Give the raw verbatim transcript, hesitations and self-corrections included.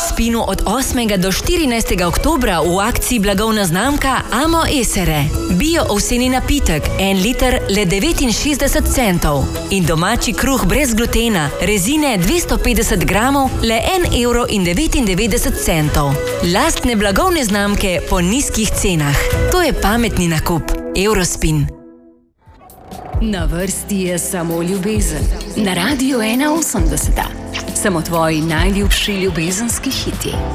Eurospinu od osmega do štirinajstega oktobra v akciji blagovna znamka Amo Esere. Bio ovseni napitek, en liter le devetinšestdeset centov. In domači kruh brez glutena, rezine dvesto petdeset gramov, le en evro in devetindevetdeset centov. Lastne blagovne znamke po nizkih cenah. To je pametni nakup. Eurospin. Na vrsti je samo ljubezen. Na Radiu ena osemdeset. Samo tvoji najljubši ljubezenski hiti.